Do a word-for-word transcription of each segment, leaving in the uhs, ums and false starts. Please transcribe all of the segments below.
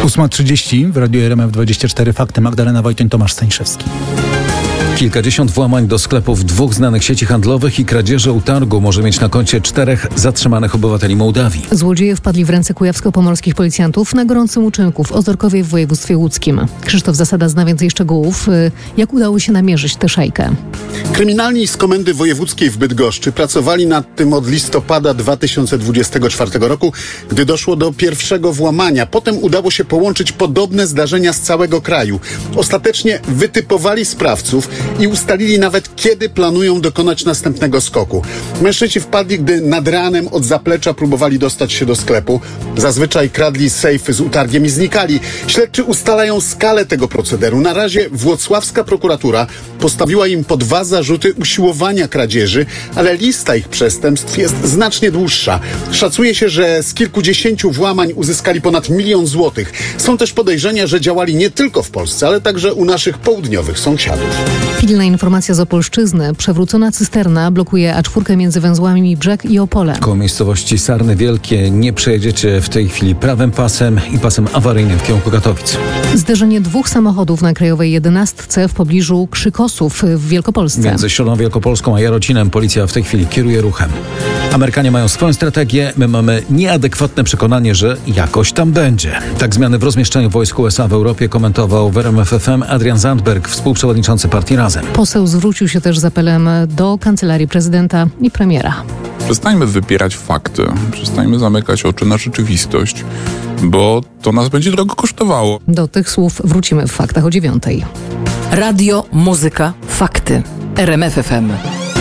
ósma trzydzieści w Radiu R M F dwadzieścia cztery. Fakty. Magdalena Wojtoń, Tomasz Stańszewski. Kilkadziesiąt włamań do sklepów dwóch znanych sieci handlowych i kradzieże utargu może mieć na koncie czterech zatrzymanych obywateli Mołdawii. Złodzieje wpadli w ręce kujawsko-pomorskich policjantów na gorącym uczynku w Ozorkowie w województwie łódzkim. Krzysztof Zasada zna więcej szczegółów. Jak udało się namierzyć tę szajkę? Kryminalni z Komendy Wojewódzkiej w Bydgoszczy pracowali nad tym od listopada dwa tysiące dwudziestego czwartego roku, gdy doszło do pierwszego włamania. Potem udało się połączyć podobne zdarzenia z całego kraju. Ostatecznie wytypowali sprawców i ustalili nawet, kiedy planują dokonać następnego skoku. Mężczyźni wpadli, gdy nad ranem od zaplecza próbowali dostać się do sklepu. Zazwyczaj kradli sejfy z utargiem i znikali. Śledczy ustalają skalę tego procederu. Na razie włocławska prokuratura postawiła im po dwa zarzuty usiłowania kradzieży, ale lista ich przestępstw jest znacznie dłuższa. Szacuje się, że z kilkudziesięciu włamań uzyskali ponad milion złotych. Są też podejrzenia, że działali nie tylko w Polsce, ale także u naszych południowych sąsiadów. Pilna informacja z Opolszczyzny. Przewrócona cysterna blokuje A cztery między węzłami Brzeg i Opole. Koło miejscowości Sarny Wielkie nie przejedziecie w tej chwili prawym pasem i pasem awaryjnym w kierunku Katowic. Zderzenie dwóch samochodów na Krajowej jedenastce w pobliżu Krzykosów w Wielkopolsce. Między Środą Wielkopolską a Jarocinem policja w tej chwili kieruje ruchem. Amerykanie mają swoją strategię, my mamy nieadekwatne przekonanie, że jakoś tam będzie. Tak zmiany w rozmieszczeniu wojsk U S A w Europie komentował w R M F F M Adrian Zandberg, współprzewodniczący partii Razem. Poseł zwrócił się też z apelem do kancelarii prezydenta i premiera. Przestańmy wypierać fakty, przestańmy zamykać oczy na rzeczywistość, bo to nas będzie drogo kosztowało. Do tych słów wrócimy w Faktach o dziewiątej. Radio, muzyka, fakty. R M F F M.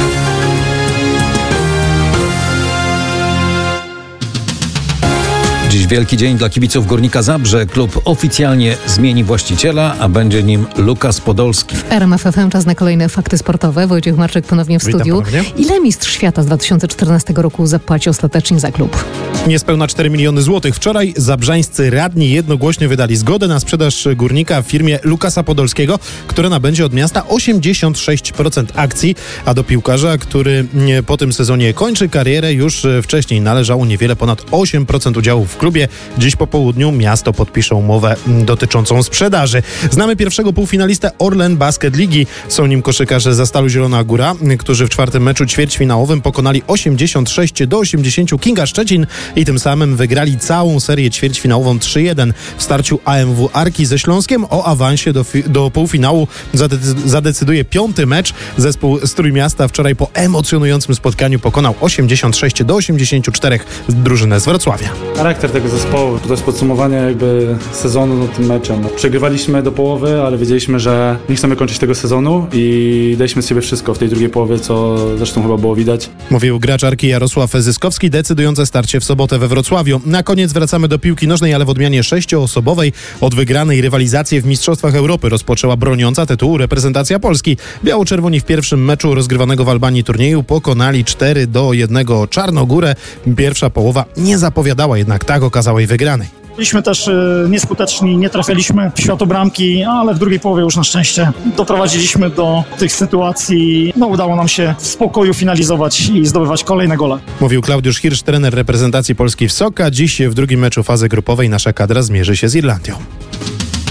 Dziś wielki dzień dla kibiców Górnika Zabrze. Klub oficjalnie zmieni właściciela, a będzie nim Lukas Podolski. W R M F F M czas na kolejne fakty sportowe. Wojciech Marczek ponownie w studiu. Ile mistrz świata z dwa tysiące czternastego roku zapłaci ostatecznie za klub? Niespełna cztery miliony złotych. Wczoraj zabrzańscy radni jednogłośnie wydali zgodę na sprzedaż Górnika firmie Lukasa Podolskiego, która nabędzie od miasta osiemdziesiąt sześć procent akcji, a do piłkarza, który po tym sezonie kończy karierę, już wcześniej należało niewiele ponad osiem procent udziałów w klubie. Dziś po południu miasto podpisze umowę dotyczącą sprzedaży. Znamy pierwszego półfinalistę Orlen Basket Ligi. Są nim koszykarze ze Stalu Zielona Góra, którzy w czwartym meczu ćwierćfinałowym pokonali osiemdziesiąt sześć do osiemdziesięciu Kinga Szczecin i tym samym wygrali całą serię ćwierćfinałową trzy jeden. W starciu A M W Arki ze Śląskiem o awansie do, fi- do półfinału zadecy- zadecyduje piąty mecz. Zespół z Trójmiasta wczoraj po emocjonującym spotkaniu pokonał osiemdziesiąt sześć do osiemdziesięciu czterech drużynę z Wrocławia. Charakter tego zespołu, to jest podsumowanie jakby sezonu no, tym meczem. Przegrywaliśmy do połowy, ale wiedzieliśmy, że nie chcemy kończyć tego sezonu i daliśmy z siebie wszystko w tej drugiej połowie, co zresztą chyba było widać. Mówił gracz Arki Jarosław Zyskowski, decydujące starcie w sobotę we Wrocławiu. Na koniec wracamy do piłki nożnej, ale w odmianie sześcioosobowej. Od wygranej rywalizację w Mistrzostwach Europy rozpoczęła broniąca tytułu reprezentacja Polski. Biało-czerwoni w pierwszym meczu rozgrywanego w Albanii turnieju pokonali cztery do jednego Czarnogórę. Pierwsza połowa nie zapowiadała jednak tak okazałej wygranej. Byliśmy też y, nieskuteczni, nie trafiliśmy w światobramki, ale w drugiej połowie już na szczęście doprowadziliśmy do tych sytuacji. No, udało nam się w spokoju finalizować i zdobywać kolejne gole. Mówił Klaudiusz Hirsch, trener reprezentacji Polski w Soka. Dziś w drugim meczu fazy grupowej nasza kadra zmierzy się z Irlandią.